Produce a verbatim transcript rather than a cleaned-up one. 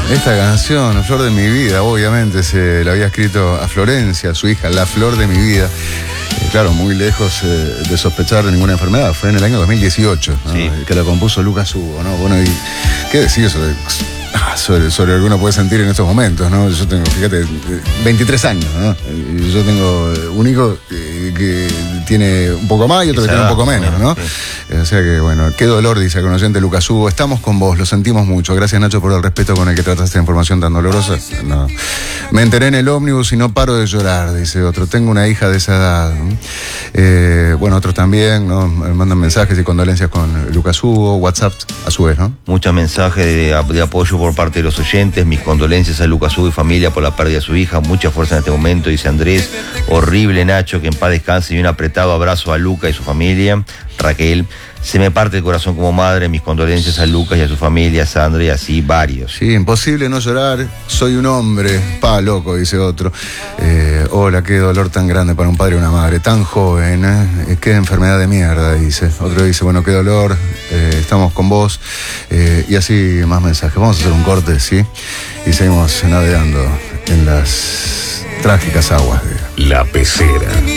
Esta canción, Flor de mi vida, obviamente se la había escrito a Florencia, su hija, la flor de mi vida. Eh, claro, muy lejos eh, de sospechar de ninguna enfermedad. Fue en el año dos mil dieciocho, ¿no? Sí. Que lo compuso Lucas Hugo, ¿no? Bueno, y qué decir sobre, sobre, sobre lo que uno puede sentir en estos momentos, ¿no? Yo tengo, fíjate, veintitrés años, ¿no? Y yo tengo un hijo eh, que tiene un poco más y otro que tiene un poco menos, ¿no? Sí. O sea que, bueno, qué dolor, dice el conociente Lucas Hugo. Estamos con vos, lo sentimos mucho. Gracias, Nacho, por el respeto con el que tratas esta información tan dolorosa. No. Me enteré en el ómnibus y no paro de llorar, dice otro. Tengo una hija de esa edad, ¿no? Eh, bueno, otros también, ¿no? Mandan mensajes y condolencias con Lucas Hugo, WhatsApp a su vez, ¿no? Muchos mensajes de, de apoyo por parte de los oyentes. Mis condolencias a Lucas Hugo y familia por la pérdida de su hija. Mucha fuerza en este momento, dice Andrés. Horrible, Nacho, que en paz descanse, y un apretado abrazo a Luca y su familia. Raquel, se me parte el corazón como madre. Mis condolencias a Lucas y a su familia, Sandra, y así varios. Sí, imposible no llorar. Soy un hombre, pa, loco, dice otro. Eh, hola, qué dolor tan grande para un padre y una madre, tan joven, ¿eh? Qué enfermedad de mierda, dice. Otro dice, bueno, qué dolor, eh, estamos con vos. Eh, y así más mensajes. Vamos a hacer un corte, ¿sí? Y seguimos navegando en las trágicas aguas de La Pecera.